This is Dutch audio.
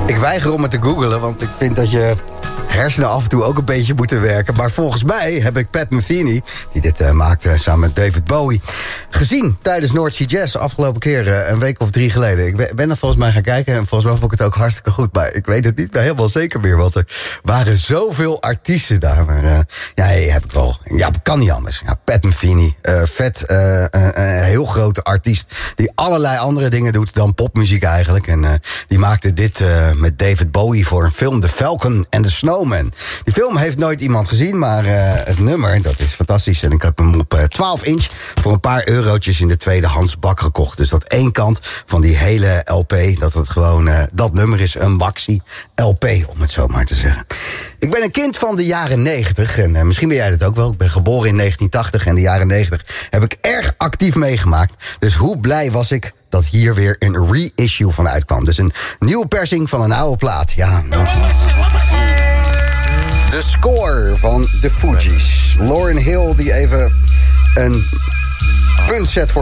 Ik weiger om het te googlen, want ik vind dat je hersenen af en toe ook een beetje moeten werken. Maar volgens mij heb ik Pat Metheny, die dit maakte samen met David Bowie, gezien tijdens North Sea Jazz afgelopen keer, een week of 3 geleden. Ik ben er volgens mij gaan kijken en volgens mij vond ik het ook hartstikke goed. Maar ik weet het niet meer helemaal zeker meer, want er waren zoveel artiesten daar. Maar ja, heb ik wel. Ja, kan niet anders. Ja, Pat Metheny, een heel grote artiest die allerlei andere dingen doet dan popmuziek eigenlijk. En die maakte dit met David Bowie voor een film, The Falcon and the Snowman. Die film heeft nooit iemand gezien, maar het nummer, dat is fantastisch. En ik heb hem op 12 inch voor een paar eurotjes in de tweedehands bak gekocht. Dus dat één kant van die hele LP, dat het gewoon, dat nummer is een maxi LP, om het zo maar te zeggen. Ik ben een kind van de jaren 90 en misschien ben jij dat ook wel. Ik ben geboren in 1980 en de jaren 90 heb ik erg actief meegemaakt. Dus hoe blij was ik dat hier weer een reissue van uitkwam. Dus een nieuwe persing van een oude plaat. Ja, de score van de Fugees. Lauryn Hill die even een punt zet voor